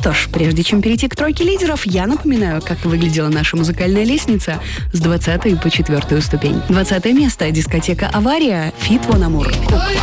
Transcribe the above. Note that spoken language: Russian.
Что ж, прежде чем перейти к тройке лидеров, я напоминаю, как выглядела наша музыкальная лестница с 20 по 4 ступень. 20 место — дискотека «Авария», фит «Вон Амур».